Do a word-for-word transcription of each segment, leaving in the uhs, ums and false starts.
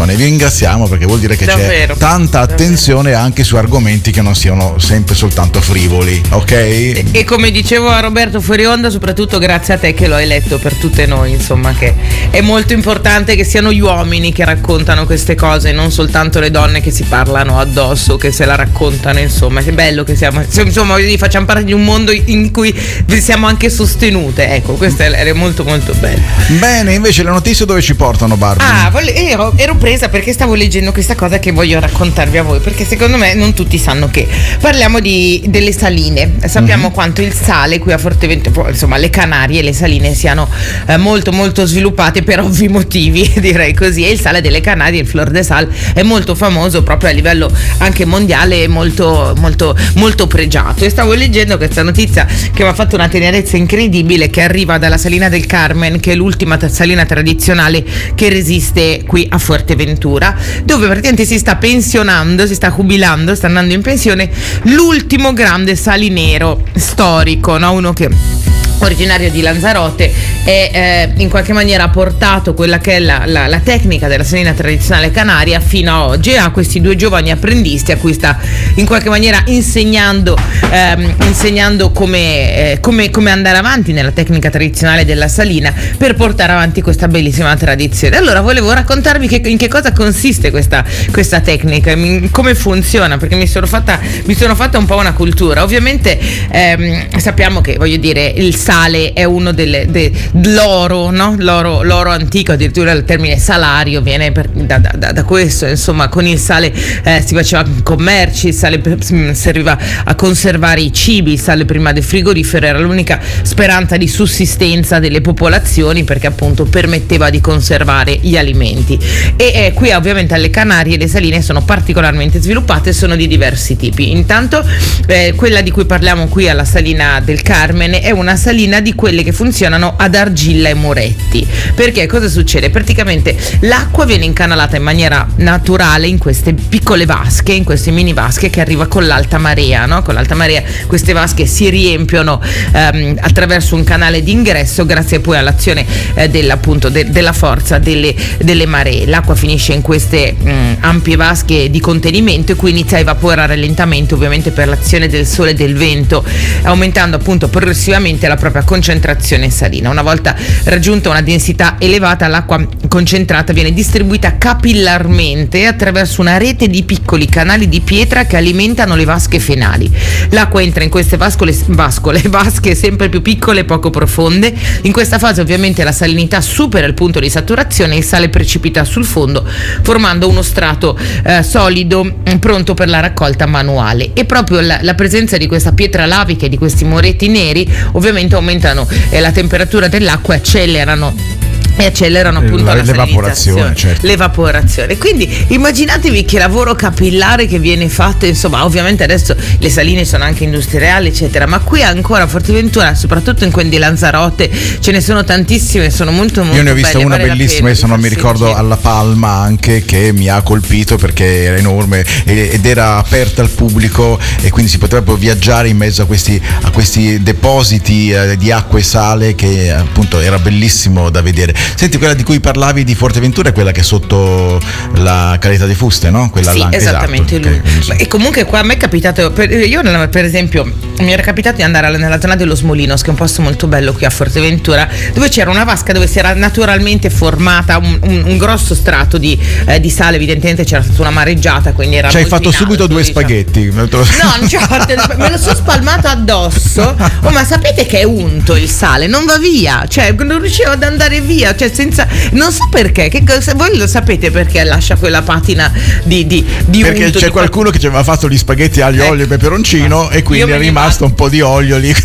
attenzione. Vi ringraziamo perché vuol dire che davvero, c'è tanta attenzione davvero. anche su argomenti che non siano sempre soltanto frivoli, ok? E, e come dicevo a Roberto fuori onda, soprattutto grazie a te che lo hai letto per tutte noi, insomma, che è molto importante che siano gli uomini che raccontano queste cose, non soltanto le donne che si parlano addosso, che se la raccontano, insomma. È bello che siamo, insomma, facciamo parte di un mondo in cui siamo anche sostenute, ecco, questo è molto molto bello. Bene, invece le notizie dove ci portano, Barbie? Ah, vole- ero, ero presa perché stavo leggendo questa cosa che voglio raccontarvi a voi, perché secondo me non tutti sanno che parliamo di, delle saline. Sappiamo mm-hmm. quanto il sale qui a Forteventura, insomma le Canarie e le saline siano eh, molto molto sviluppate per ovvi motivi, direi così, e il sale delle Canarie, il Flor de Sal, è molto famoso proprio a livello anche mondiale, molto molto molto pregiato. E stavo leggendo questa notizia che mi ha fatto una tenerezza incredibile, che arriva dalla Salina del Carmen, che è l'ultima salina tradizionale che resiste qui a Fuerteventura, dove praticamente si sta pensionando, si sta jubilando, sta andando in pensione l'ultimo grande salinero storico, no? Uno che originario di Lanzarote e eh, in qualche maniera ha portato quella che è la, la, la tecnica della salina tradizionale canaria fino a oggi, a questi due giovani apprendisti a cui sta in qualche maniera insegnando ehm, insegnando come, eh, come, come andare avanti nella tecnica tradizionale della salina per portare avanti questa bellissima tradizione. Allora volevo raccontarvi che, in che cosa consiste questa, questa tecnica, come funziona, perché mi sono fatta mi sono fatta un po' una cultura. Ovviamente ehm, sappiamo che, voglio dire, il sale è uno delle de, l'oro, no? L'oro, l'oro antico, addirittura il termine salario viene per, da, da, da questo, insomma, con il sale eh, si faceva commerci, il sale serviva a conservare i cibi, il sale prima del frigorifero era l'unica speranza di sussistenza delle popolazioni, perché appunto permetteva di conservare gli alimenti. E eh, qui ovviamente alle Canarie le saline sono particolarmente sviluppate, sono di diversi tipi. Intanto eh, quella di cui parliamo qui alla Salina del Carmen è una salina di quelle che funzionano ad argilla e muretti. Perché cosa succede? Praticamente l'acqua viene incanalata in maniera naturale in queste piccole vasche, in queste mini vasche che arriva con l'alta marea, no? Con l'alta marea queste vasche si riempiono ehm, attraverso un canale d'ingresso grazie poi all'azione eh, della, appunto, de- della forza delle, delle maree. L'acqua finisce in queste mh, ampie vasche di contenimento e qui inizia a evaporare lentamente, ovviamente per l'azione del sole e del vento, aumentando appunto progressivamente la propria concentrazione salina. Una volta raggiunta una densità elevata, l'acqua concentrata viene distribuita capillarmente attraverso una rete di piccoli canali di pietra che alimentano le vasche fenali. L'acqua entra in queste vascole, vascole, vasche sempre più piccole e poco profonde. In questa fase ovviamente la salinità supera il punto di saturazione e il sale precipita sul fondo formando uno strato eh, solido pronto per la raccolta manuale. E proprio la, la presenza di questa pietra lavica e di questi moretti neri ovviamente aumentano eh, la temperatura dell'acqua e accelerano e accelerano appunto la, la l'evaporazione, certo. l'evaporazione. Quindi immaginatevi che lavoro capillare che viene fatto, insomma. Ovviamente adesso le saline sono anche industriali eccetera, ma qui ancora a Forteventura, soprattutto in quelli di Lanzarote, ce ne sono tantissime, sono molto molto io ne ho vista belle, una vale bellissima, adesso non mi ricordo, alla Palma anche, che mi ha colpito perché era enorme ed era aperta al pubblico e quindi si potrebbe viaggiare in mezzo a questi, a questi depositi eh, di acqua e sale, che appunto era bellissimo da vedere. Senti, quella di cui parlavi di Forteventura è quella che è sotto la Caleta di Fuste, no? Quella sì, là, esattamente, esatto. lui. Okay, sì. E comunque qua a me è capitato, per, io per esempio mi era capitato di andare nella zona dello Molinos, che è un posto molto bello qui a Forteventura, dove c'era una vasca dove si era naturalmente formata un, un, un grosso strato di, eh, di sale. Evidentemente c'era stata una mareggiata, quindi era ci hai molto fatto in alto, subito due diciamo. spaghetti. No, non c'ho fatto, me lo sono spalmato addosso. Oh, ma sapete che è unto il sale, non va via, cioè non riuscivo ad andare via, cioè senza, non so perché, che cosa, voi lo sapete perché lascia quella patina di, di, di perché unto, c'è di qualcuno che ci aveva fatto gli spaghetti aglio, ecco. olio e peperoncino e quindi è rimasto un po' di olio lì.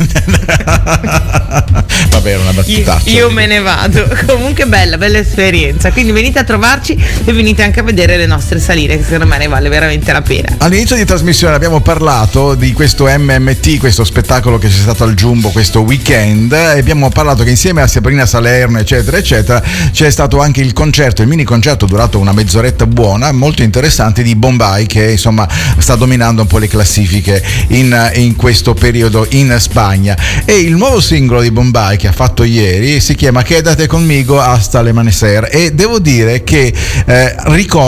Vabbè, era una battutaccia. Io, io me ne vado. Comunque bella, bella esperienza. Quindi venite a trovarci e venite anche a vedere le nostre saline, che secondo me ne vale veramente la pena. All'inizio di trasmissione abbiamo parlato di questo M M T, questo spettacolo che c'è stato al Jumbo questo weekend, e abbiamo parlato che insieme a Sabrina Salerno eccetera eccetera c'è stato anche il concerto, il mini concerto durato una mezz'oretta buona, molto interessante, di Bombay, che insomma sta dominando un po' le classifiche in, in questo periodo in Spagna. E il nuovo singolo di Bombay che ha fatto ieri si chiama Quédate conmigo hasta l'amanecer, e devo dire che eh, ricordo